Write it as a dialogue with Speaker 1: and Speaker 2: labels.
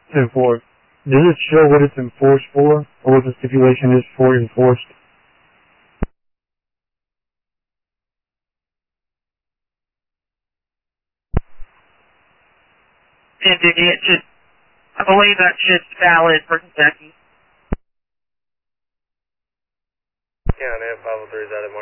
Speaker 1: to enforce. Does it show what it's enforced for, or what the stipulation is for enforced?
Speaker 2: I believe that shit's valid for Kentucky.
Speaker 3: Yeah, and 503 is out of